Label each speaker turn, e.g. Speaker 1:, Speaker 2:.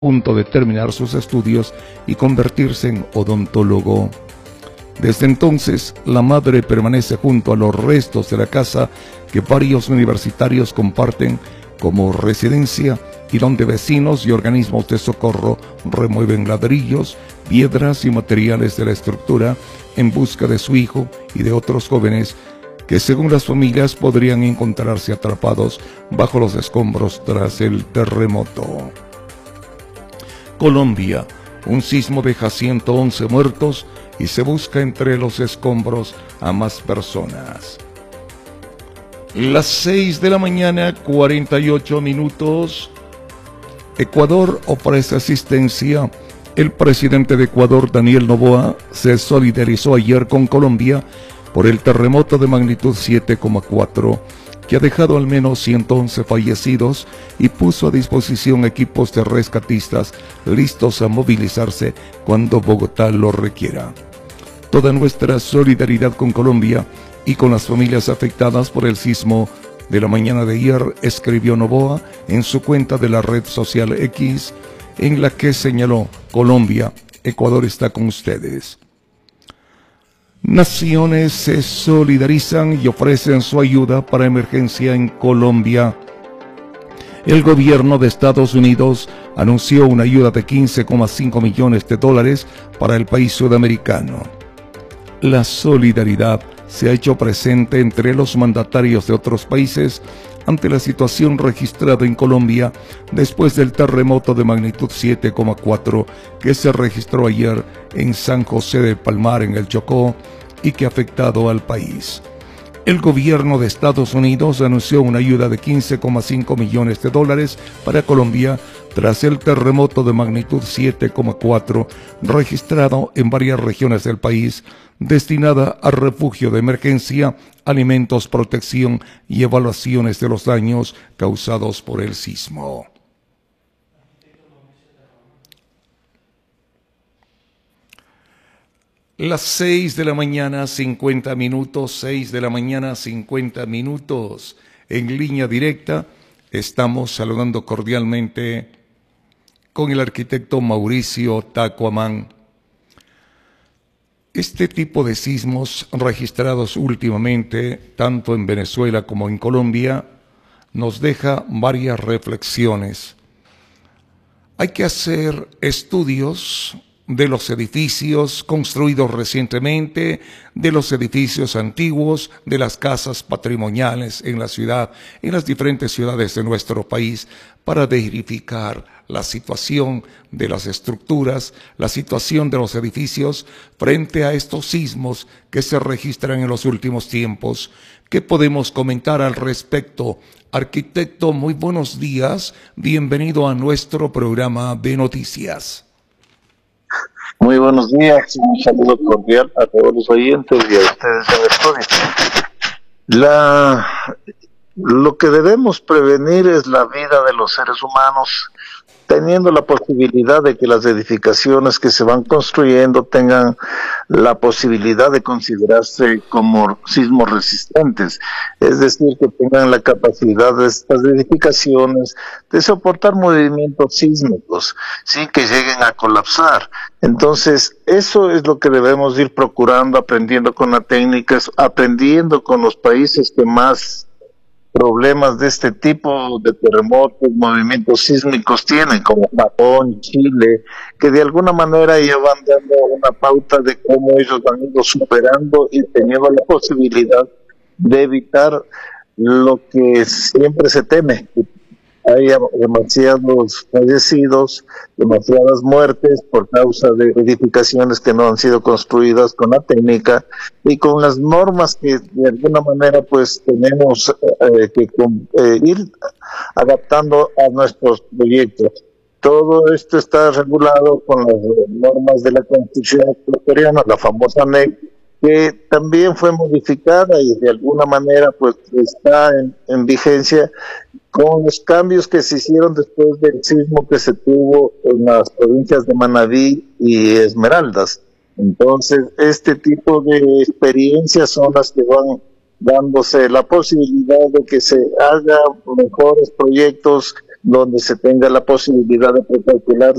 Speaker 1: punto de terminar sus estudios y convertirse en odontólogo. Desde entonces, la madre permanece junto a los restos de la casa que varios universitarios comparten como residencia y donde vecinos y organismos de socorro remueven ladrillos, piedras y materiales de la estructura en busca de su hijo y de otros jóvenes que, según las familias, podrían encontrarse atrapados bajo los escombros tras el terremoto. Colombia, un sismo deja 111 muertos y se busca entre los escombros a más personas. Las 6 de la mañana, 48 minutos. Ecuador ofrece asistencia. El presidente de Ecuador, Daniel Noboa, se solidarizó ayer con Colombia por el terremoto de magnitud 7,4, que ha dejado al menos 111 fallecidos y puso a disposición equipos de rescatistas listos a movilizarse cuando Bogotá lo requiera. Toda nuestra solidaridad con Colombia y con las familias afectadas por el sismo de la mañana de ayer, escribió Noboa en su cuenta de la red social X, en la que señaló: Colombia, Ecuador está con ustedes. Naciones se solidarizan y ofrecen su ayuda para emergencia en Colombia. El gobierno de Estados Unidos anunció una ayuda de $15,5 millones para el país sudamericano. La solidaridad se ha hecho presente entre los mandatarios de otros países ante la situación registrada en Colombia después del terremoto de magnitud 7,4 que se registró ayer en San José de Palmar, en el Chocó, y que ha afectado al país. El gobierno de Estados Unidos anunció una ayuda de $15,5 millones para Colombia tras el terremoto de magnitud 7,4 registrado en varias regiones del país, destinada a refugio de emergencia, alimentos, protección y evaluaciones de los daños causados por el sismo. Las 6 de la mañana, 50 minutos, 6 de la mañana, 50 minutos. En línea directa estamos saludando cordialmente con el arquitecto Mauricio Tacuamán. Este tipo de sismos registrados últimamente, tanto en Venezuela como en Colombia, nos deja varias reflexiones. Hay que hacer estudios de los edificios construidos recientemente, de los edificios antiguos, de las casas patrimoniales en la ciudad, en las diferentes ciudades de nuestro país, para verificar la situación de las estructuras, la situación de los edificios frente a estos sismos que se registran en los últimos tiempos. ¿Qué podemos comentar al respecto? Arquitecto, muy buenos días, bienvenido a nuestro programa de noticias.
Speaker 2: Muy buenos días, un saludo cordial a todos los oyentes y a ustedes en el estudio. Lo que debemos prevenir es la vida de los seres humanos, teniendo la posibilidad de que las edificaciones que se van construyendo tengan la posibilidad de considerarse como sismos resistentes, es decir, que tengan la capacidad de estas edificaciones de soportar movimientos sísmicos sin que lleguen a colapsar. Entonces, eso es lo que debemos ir procurando, aprendiendo con las técnicas, aprendiendo con los países que más problemas de este tipo de terremotos, movimientos sísmicos tienen, como Japón, Chile, que de alguna manera ya van dando una pauta de cómo ellos han ido superando y teniendo la posibilidad de evitar lo que siempre se teme, que haya demasiados fallecidos, demasiadas muertes por causa de edificaciones que no han sido construidas con la técnica y con las normas que de alguna manera pues tenemos que ir adaptando a nuestros proyectos. Todo esto está regulado con las normas de la Constitución ecuatoriana, la famosa NEC, que también fue modificada y de alguna manera pues está en vigencia con los cambios que se hicieron después del sismo que se tuvo en las provincias de Manabí y Esmeraldas. Entonces, este tipo de experiencias son las que van dándose la posibilidad de que se hagan mejores proyectos donde se tenga la posibilidad de precalcular